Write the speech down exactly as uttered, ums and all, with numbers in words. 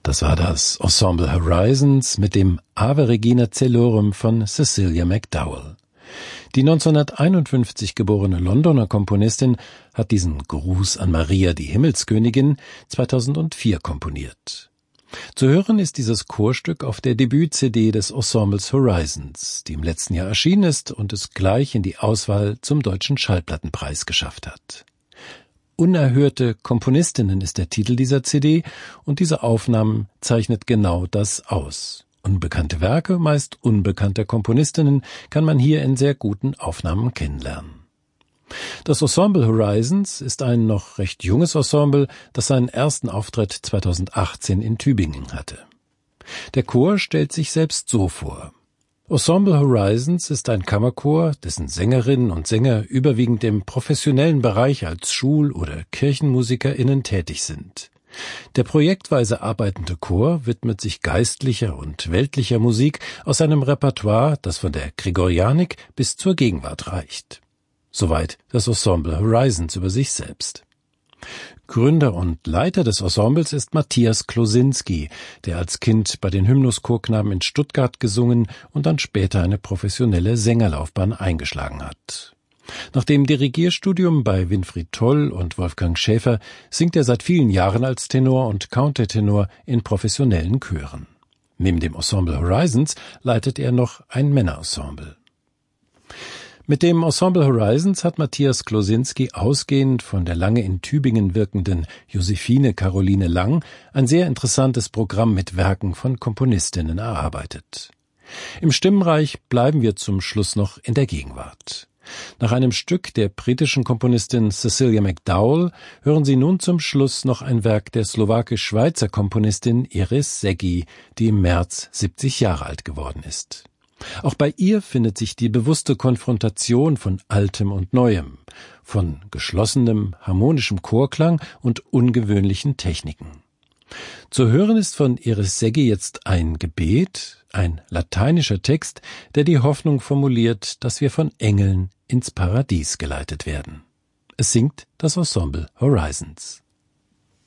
Das war das Ensemble Horizons mit dem Ave Regina Caelorum von Cecilia McDowell. Die neunzehnhunderteinundfünfzig geborene Londoner Komponistin hat diesen Gruß an Maria, die Himmelskönigin, zweitausendvier komponiert. Zu hören ist dieses Chorstück auf der Debüt-C D des Ensembles Horizons, die im letzten Jahr erschienen ist und es gleich in die Auswahl zum Deutschen Schallplattenpreis geschafft hat. Unerhörte Komponistinnen ist der Titel dieser C D und diese Aufnahmen zeichnet genau das aus. Unbekannte Werke, meist unbekannter Komponistinnen, kann man hier in sehr guten Aufnahmen kennenlernen. Das Ensemble Horizons ist ein noch recht junges Ensemble, das seinen ersten Auftritt zweitausendachtzehn in Tübingen hatte. Der Chor stellt sich selbst so vor. Ensemble Horizons ist ein Kammerchor, dessen Sängerinnen und Sänger überwiegend im professionellen Bereich als Schul- oder KirchenmusikerInnen tätig sind. Der projektweise arbeitende Chor widmet sich geistlicher und weltlicher Musik aus einem Repertoire, das von der Gregorianik bis zur Gegenwart reicht. Soweit das Ensemble Horizons über sich selbst. Gründer und Leiter des Ensembles ist Matthias Klosinski, der als Kind bei den Hymnus-Chorknaben in Stuttgart gesungen und dann später eine professionelle Sängerlaufbahn eingeschlagen hat. Nach dem Dirigierstudium bei Winfried Toll und Wolfgang Schäfer singt er seit vielen Jahren als Tenor und Countertenor in professionellen Chören. Neben dem Ensemble Horizons leitet er noch ein Männerensemble. Mit dem Ensemble Horizons hat Matthias Klosinski ausgehend von der lange in Tübingen wirkenden Josephine Caroline Lang ein sehr interessantes Programm mit Werken von Komponistinnen erarbeitet. Im Stimmenreich bleiben wir zum Schluss noch in der Gegenwart. Nach einem Stück der britischen Komponistin Cecilia McDowell hören Sie nun zum Schluss noch ein Werk der slowakisch-Schweizer Komponistin Iris Seggi, die im März siebzig Jahre alt geworden ist. Auch bei ihr findet sich die bewusste Konfrontation von Altem und Neuem, von geschlossenem, harmonischem Chorklang und ungewöhnlichen Techniken. Zu hören ist von Iris Seggi jetzt ein Gebet, ein lateinischer Text, der die Hoffnung formuliert, dass wir von Engeln ins Paradies geleitet werden. Es singt das Ensemble Horizons.